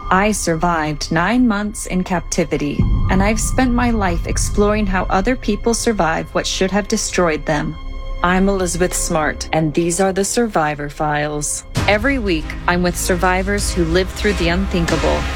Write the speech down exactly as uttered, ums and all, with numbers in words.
I survived nine months in captivity, and I've spent my life exploring how other people survive what should have destroyed them. I'm Elizabeth Smart, and these are the Survivor Files. Every week, I'm with survivors who lived through the unthinkable,